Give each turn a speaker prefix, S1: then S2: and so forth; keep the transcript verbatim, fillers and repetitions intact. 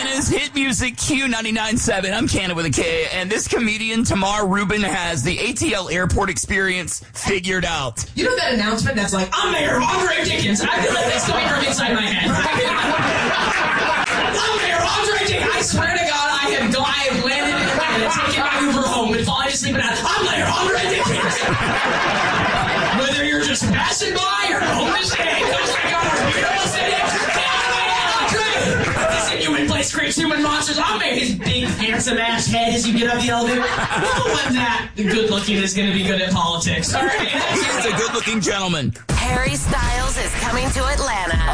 S1: Atlanta's hit music Q ninety-nine point seven. I'm Cannon with a K, and this comedian, Tamar Rubin, has the A T L airport experience figured out.
S2: You know that announcement that's like, I'm Mayor Andre Dickens? I feel like that's coming from inside my head. I'm Mayor Andre Dickens. I swear to God, I have, I have landed in Atlanta, taken my Uber home, and fallen asleep at I'm Mayor Andre Dickens. Whether you're just passing by or home to stay, comes to go, you know what's in it? This inhuman place creates human monsters. I'll make his big, handsome-ass head as you get up the elevator. No one that good-looking is going to be good at politics. All right?
S1: He's a good-looking gentleman.
S3: Harry Styles is coming to Atlanta.